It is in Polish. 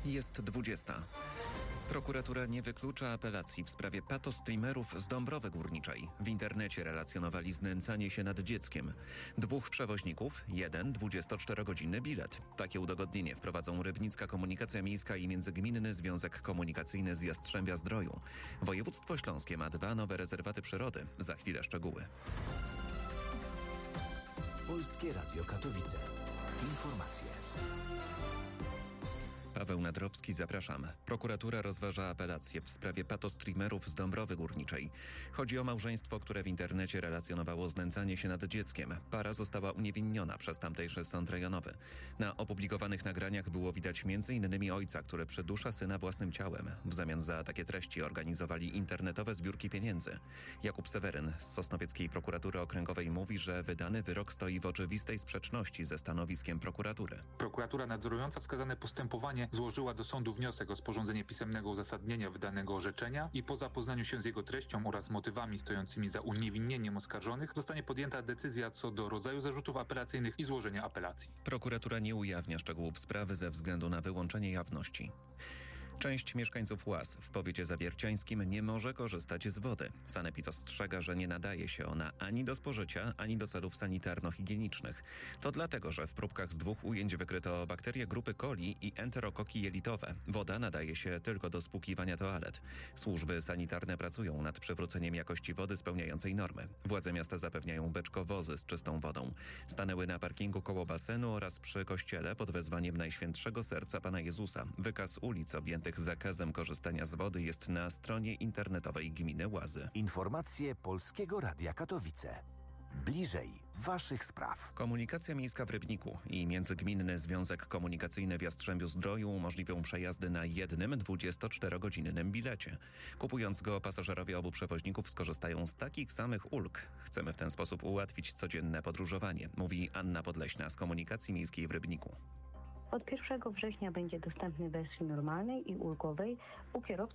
Jest 20. Prokuratura nie wyklucza apelacji w sprawie patostreamerów z Dąbrowy Górniczej. W internecie relacjonowali znęcanie się nad dzieckiem. 2 przewoźników, 1 24-godzinny bilet. Takie udogodnienie wprowadzą Rybnicka Komunikacja Miejska i Międzygminny Związek Komunikacyjny z Jastrzębia-Zdroju. Województwo Śląskie ma 2 nowe rezerwaty przyrody. Za chwilę szczegóły. Polskie Radio Katowice. Informacje. Paweł Nadrowski, zapraszam. Prokuratura rozważa apelację w sprawie patostreamerów z Dąbrowy Górniczej. Chodzi o małżeństwo, które w internecie relacjonowało znęcanie się nad dzieckiem. Para została uniewinniona przez tamtejszy sąd rejonowy. Na opublikowanych nagraniach było widać m.in. ojca, który przydusza syna własnym ciałem. W zamian za takie treści organizowali internetowe zbiórki pieniędzy. Jakub Seweryn z Sosnowieckiej Prokuratury Okręgowej mówi, że wydany wyrok stoi w oczywistej sprzeczności ze stanowiskiem prokuratury. Prokuratura nadzorująca wskazane postępowanie złożyła do sądu wniosek o sporządzenie pisemnego uzasadnienia wydanego orzeczenia i po zapoznaniu się z jego treścią oraz motywami stojącymi za uniewinnieniem oskarżonych zostanie podjęta decyzja co do rodzaju zarzutów apelacyjnych i złożenia apelacji. Prokuratura nie ujawnia szczegółów sprawy ze względu na wyłączenie jawności. Część mieszkańców Łaz w powiecie zawierciańskim nie może korzystać z wody. Sanepid ostrzega, że nie nadaje się ona ani do spożycia, ani do celów sanitarno-higienicznych. To dlatego, że w próbkach z 2 ujęć wykryto bakterie grupy coli i enterokoki jelitowe. Woda nadaje się tylko do spłukiwania toalet. Służby sanitarne pracują nad przywróceniem jakości wody spełniającej normy. Władze miasta zapewniają beczkowozy z czystą wodą. Stanęły na parkingu koło basenu oraz przy kościele pod wezwaniem Najświętszego Serca Pana Jezusa. Wykaz ulic objętych zakazem korzystania z wody jest na stronie internetowej gminy Łazy. Informacje Polskiego Radia Katowice. Bliżej waszych spraw. Komunikacja miejska w Rybniku i Międzygminny Związek Komunikacyjny w Jastrzębiu-Zdroju umożliwią przejazdy na jednym 24-godzinnym bilecie. Kupując go, pasażerowie obu przewoźników skorzystają z takich samych ulg. Chcemy w ten sposób ułatwić codzienne podróżowanie, mówi Anna Podleśna z Komunikacji Miejskiej w Rybniku. Od 1 września będzie dostępny w wersji normalnej i ulgowej u kierowców